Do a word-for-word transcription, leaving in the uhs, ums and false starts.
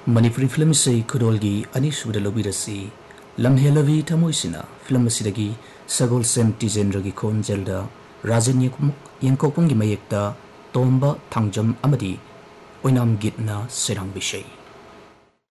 Manipuri film se Kudolgi Anishuda Lobirasi Lamhelavi Tamoisina film Sidagi Sagol Sem Tizendragi Konjelda Rajan Yankopungi Mayekta Tomba Tangjam Amadi Oinam Gitna Serang Bishay